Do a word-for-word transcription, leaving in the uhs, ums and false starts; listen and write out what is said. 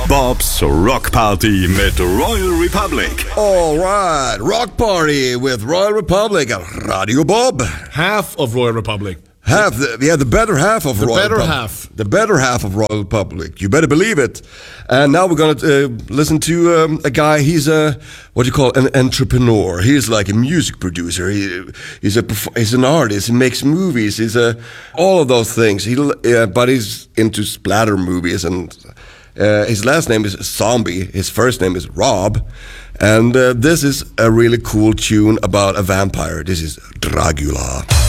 Bob's Rock Party med Royal Republic. All right, Rock Party with Royal Republic, Radio Bob. Half of Royal Republic. Half, the, yeah, the better half of the Royal better Republic. half. The better half of Royal Republic. You better believe it. And now we're going to uh, listen to um, a guy, he's a, what do you call it, an entrepreneur. He's like a music producer. He, he's, a, he's an artist. He makes movies. He's a, all of those things. He, uh, but he's into splatter movies. And uh, his last name is Zombie. His first name is Rob. And uh, this is a really cool tune about a vampire. This is Dragula.